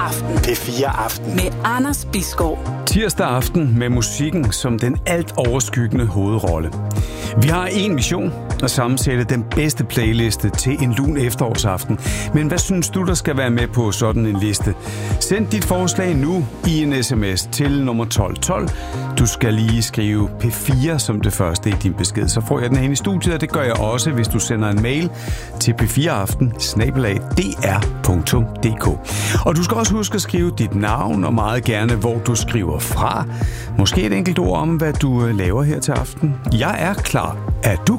Aften. P4 Aften. Med Anders Bisgaard. Tirsdag aften med musikken som den alt overskyggende hovedrolle. Vi har en mission at sammensætte den bedste playliste til en lun efterårsaften. Men hvad synes du, der skal være med på sådan en liste? Send dit forslag nu i en sms til nummer 1212. Du skal lige skrive P4 som det første i din besked. Så får jeg den hen i studiet, og det gør jeg også, hvis du sender en mail til p4aften@dr.dk. Og du skal også huske at skrive dit navn, og meget gerne, hvor du skriver fra. Måske et enkelt ord om, hvad du laver her til aften. Jeg er klar. Er du